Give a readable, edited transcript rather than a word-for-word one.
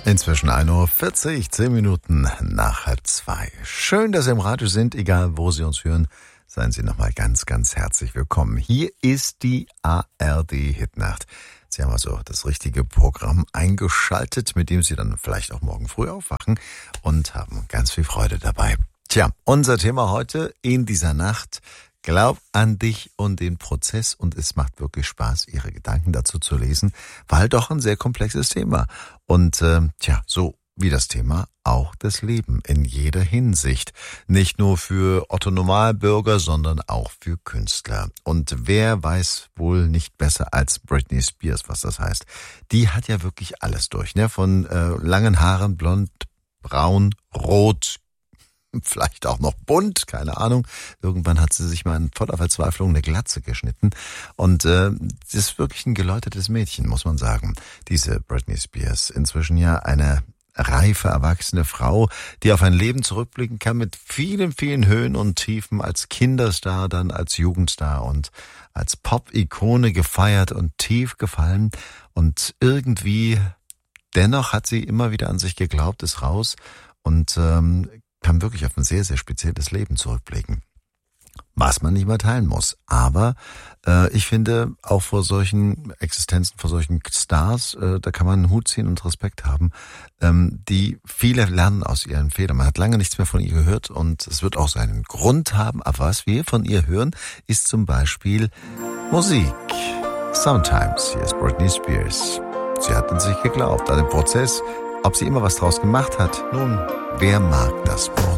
Inzwischen 1:40 Uhr, 10 Minuten nach 1:30. Schön, dass Sie im Radio sind, egal wo Sie uns hören. Seien Sie nochmal ganz, ganz herzlich willkommen. Hier ist die ARD-Hitnacht. Sie haben also das richtige Programm eingeschaltet, mit dem Sie dann vielleicht auch morgen früh aufwachen und haben ganz viel Freude dabei. Tja, unser Thema heute in dieser Nacht: Glaub an dich und den Prozess, und es macht wirklich Spaß, Ihre Gedanken dazu zu lesen, weil doch ein sehr komplexes Thema. Und so wie das Thema auch das Leben in jeder Hinsicht. Nicht nur für Otto Normalbürger, sondern auch für Künstler. Und wer weiß wohl nicht besser als Britney Spears, was das heißt. Die hat ja wirklich alles durch, ne? Von langen Haaren, blond, braun, rot, vielleicht auch noch bunt, keine Ahnung. Irgendwann hat sie sich mal in voller Verzweiflung eine Glatze geschnitten. Und das ist wirklich ein geläutertes Mädchen, muss man sagen. Diese Britney Spears, inzwischen ja eine reife, erwachsene Frau, die auf ein Leben zurückblicken kann mit vielen, vielen Höhen und Tiefen, als Kinderstar, dann als Jugendstar und als Pop-Ikone gefeiert und tief gefallen. Und irgendwie, dennoch hat sie immer wieder an sich geglaubt, ist raus und kann wirklich auf ein sehr, sehr spezielles Leben zurückblicken, was man nicht mehr teilen muss. Aber ich finde, auch vor solchen Existenzen, vor solchen Stars, da kann man einen Hut ziehen und Respekt haben. Die viele lernen aus ihren Fehlern. Man hat lange nichts mehr von ihr gehört und es wird auch seinen Grund haben. Aber was wir von ihr hören, ist zum Beispiel Musik. Sometimes, hier ist Britney Spears. Sie hat an sich geglaubt, an den Prozess. Ob sie immer was draus gemacht hat, nun, wer mag das wohl?